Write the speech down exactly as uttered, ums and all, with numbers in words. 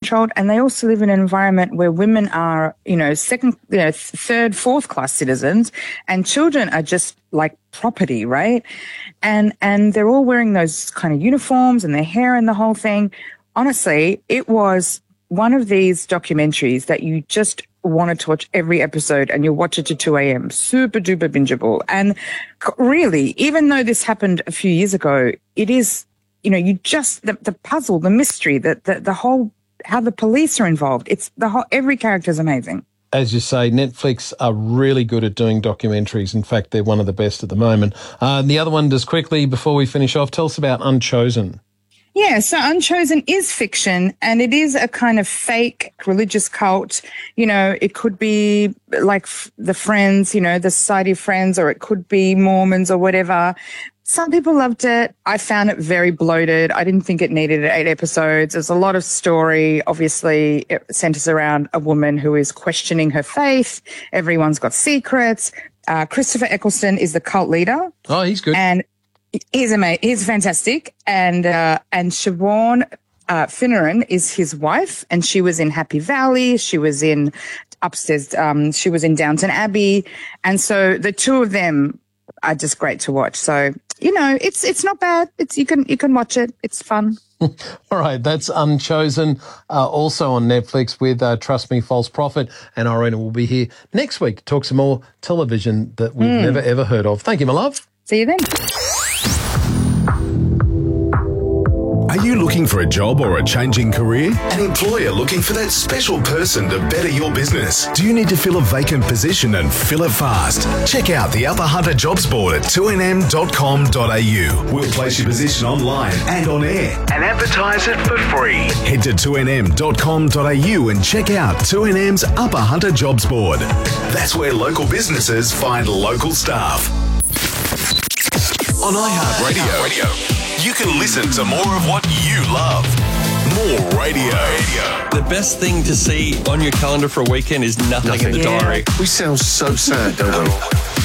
controlled, and they also live in an environment where women are, you know, second, you know, third, fourth class citizens, and children are just like property, right? And and they're all wearing those kind of uniforms and their hair and the whole thing. Honestly, it was one of these documentaries that you just wanted to watch every episode, and you'll watch it to two a.m. Super duper bingeable. And really, even though this happened a few years ago, it is, you know, you just, the, the puzzle, the mystery, the, the, the whole, how the police are involved. It's the whole, every character is amazing. As you say, Netflix are really good at doing documentaries. In fact, they're one of the best at the moment. Uh, and the other one, just quickly, before we finish off, tell us about Unchosen. Yeah, so Unchosen is fiction, and it is a kind of fake religious cult. You know, it could be like f- the Friends, you know, the Society of Friends, or it could be Mormons or whatever. Some people loved it. I found it very bloated. I didn't think it needed eight episodes. There's a lot of story. Obviously, it centers around a woman who is questioning her faith. Everyone's got secrets. Uh, Christopher Eccleston is the cult leader. Oh, he's good. And he's amazing. He's fantastic. And uh, and Siobhan uh, Finneran is his wife, and she was in Happy Valley. She was in Upstairs. Um, she was in Downton Abbey. And so the two of them are just great to watch. So, you know, it's it's not bad. It's you can you can watch it. It's fun. All right, that's Unchosen, uh, also on Netflix with uh, Trust Me, False Prophet. And Irina will be here next week to talk some more television that we've mm. never, ever heard of. Thank you, my love. See you then. Are you looking for a job or a changing career? An employer looking for that special person to better your business? Do you need to fill a vacant position and fill it fast? Check out the Upper Hunter Jobs Board at two n m dot com dot a u. We'll place your position online and on air and advertise it for free. Head to two n m dot com dot a u and check out two N M's Upper Hunter Jobs Board. That's where local businesses find local staff. On iHeartRadio, Radio, you can listen to more of what you love. More radio. The best thing to see on your calendar for a weekend is nothing, nothing. in the Yeah. diary. We sound so sad, don't we?